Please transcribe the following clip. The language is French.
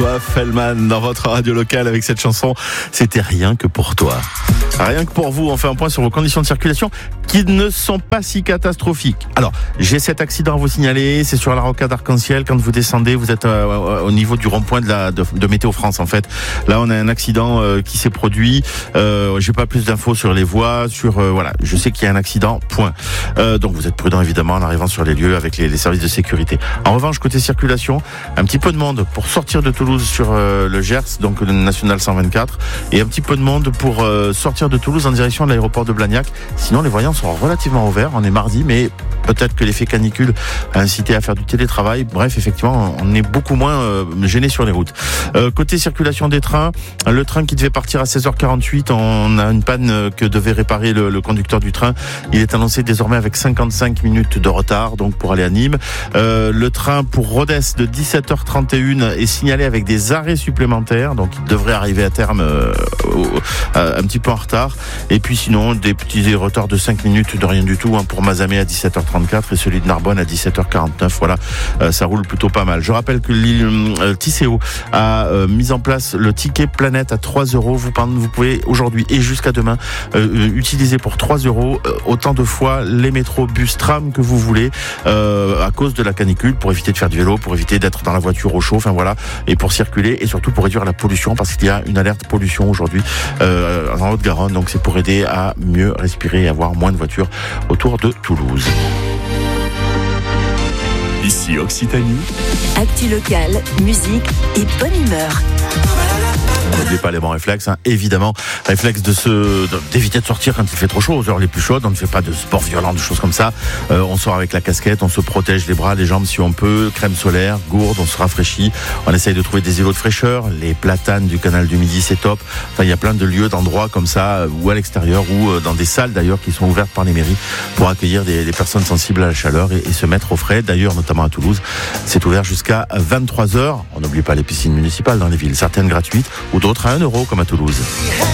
François Fellman dans votre radio locale avec cette chanson. C'était rien que pour toi. Rien que pour vous, on fait un point sur vos conditions de circulation qui ne sont pas si catastrophiques. Alors, j'ai cet accident à vous signaler, c'est sur la rocade Arc-en-Ciel. Quand vous descendez, vous êtes au niveau du rond-point de Météo France, en fait. Là, on a un accident qui s'est produit. J'ai pas plus d'infos sur les voies, voilà. Je sais qu'il y a un accident, point. Donc, vous êtes prudent, évidemment, en arrivant sur les lieux avec les services de sécurité. En revanche, côté circulation, un petit peu de monde pour sortir de Toulouse sur le Gers, donc le National 124, et un petit peu de monde pour sortir de Toulouse en direction de l'aéroport de Blagnac. Sinon, les voyants sont relativement ouverts. On est mardi, mais peut-être que l'effet canicule a incité à faire du télétravail. Bref, effectivement, on est beaucoup moins gêné sur les routes. Côté circulation des trains, le train qui devait partir à 16h48, on a une panne que devait réparer le conducteur du train. Il est annoncé désormais avec 55 minutes de retard, donc pour aller à Nîmes. Le train pour Rodez de 17h31 est signalé avec des arrêts supplémentaires, donc il devrait arriver à terme un petit peu en retard. Et puis sinon, des petits retards de 5 minutes de rien du tout pour Mazamet à 17h34 et celui de Narbonne à 17h49. Voilà, ça roule plutôt pas mal. Je rappelle que l'île Tisséo a mis en place le ticket Planète à 3 €. Vous pouvez aujourd'hui et jusqu'à demain utiliser pour 3 € autant de fois les métros, bus, tram que vous voulez à cause de la canicule, pour éviter de faire du vélo, pour éviter d'être dans la voiture au chaud, enfin voilà, et pour circuler et surtout pour réduire la pollution, parce qu'il y a une alerte pollution aujourd'hui en Haute-Garonne, donc c'est pour aider à mieux respirer et avoir moins de voitures autour de Toulouse. Ici Occitanie. Actu locale, musique et bonne humeur. N'oubliez pas les bons réflexes, évidemment. Réflexe d'éviter de sortir quand il fait trop chaud, aux heures les plus chaudes. On ne fait pas de sport violent, de choses comme ça. On sort avec la casquette, on se protège les bras, les jambes si on peut. Crème solaire, gourde, on se rafraîchit. On essaye de trouver des îlots de fraîcheur. Les platanes du canal du Midi, c'est top. Enfin, il y a plein de lieux, d'endroits comme ça, ou à l'extérieur, ou dans des salles d'ailleurs qui sont ouvertes par les mairies pour accueillir des personnes sensibles à la chaleur et se mettre au frais. D'ailleurs, notamment à Toulouse, c'est ouvert jusqu'à 23h. On n'oublie pas les piscines municipales dans les villes, certaines gratuites ou d'autres à 1 € comme à Toulouse.